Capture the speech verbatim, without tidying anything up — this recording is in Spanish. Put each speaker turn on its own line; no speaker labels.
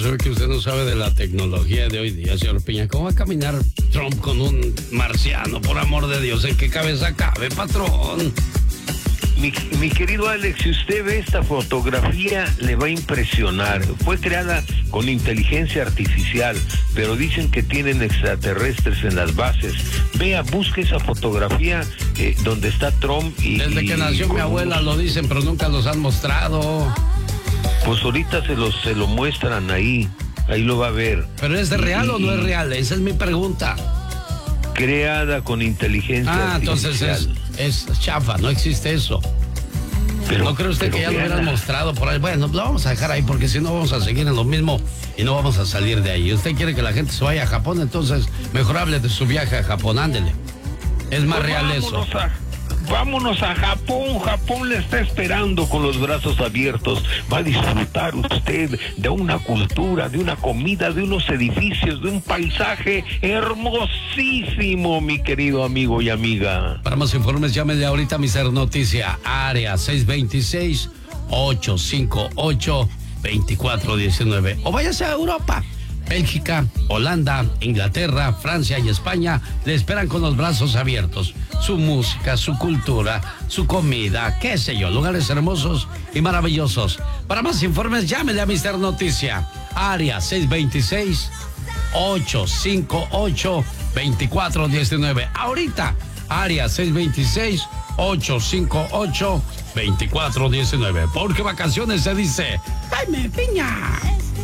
se ve que usted no sabe de la tecnología de hoy día, señor Piña. ¿Cómo va a caminar Trump con un marciano? Por amor de Dios, ¿en qué cabeza cabe, patrón?
Mi, mi querido Alex, si usted ve esta fotografía, le va a impresionar. Fue creada con inteligencia artificial, pero dicen que tienen extraterrestres en las bases. Vea, busque esa fotografía eh, donde está Trump y...
Desde que nació mi abuela lo dicen, pero nunca los han mostrado.
Pues ahorita se lo, se lo muestran ahí, ahí lo va a ver.
¿Pero es real y, o no es real? Esa es mi pregunta.
Creada con inteligencia
ah,
artificial.
Ah, entonces es, es chafa, no existe eso. Pero, ¿no cree usted que ya lo hubieran mostrado por ahí? Bueno, lo vamos a dejar ahí porque si no vamos a seguir en lo mismo y no vamos a salir de ahí. ¿Usted quiere que la gente se vaya a Japón? Entonces, mejor hable de su viaje a Japón, ándele. Es más pues real eso.
A, vámonos a Japón. Japón le está esperando con los brazos abiertos. Va a disfrutar usted de una cultura, de una comida, de unos edificios, de un paisaje hermosísimo, mi querido amigo y amiga.
Para más informes, llámele ahorita a Mister Noticia, área seis dos seis, ocho cinco ocho, dos cuatro uno nueve. O váyase a Europa. Bélgica, Holanda, Inglaterra, Francia y España le esperan con los brazos abiertos. Su música, su cultura, su comida, qué sé yo, lugares hermosos y maravillosos. Para más informes, llámele a Mister Noticia, área seis dos seis, ocho cinco ocho, dos cuatro uno nueve. Ahorita, área seis dos seis, ocho cinco ocho, dos cuatro uno nueve. Porque vacaciones se dice Jaime Piña.